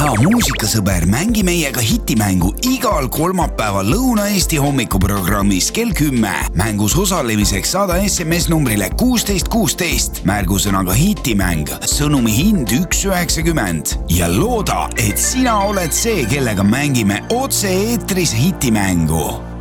hea muusikasõber, mängi meiega hitimängu igal kolmapäeval Lõuna-Eesti hommikuprogrammis kell 10. Mängus osalemiseks saada SMS numbrile 1616 märgusõnaga hitimäng, sõnumi hind 1,90 ja looda, et sina oled see, kellega mängime otse eetris hitimängu.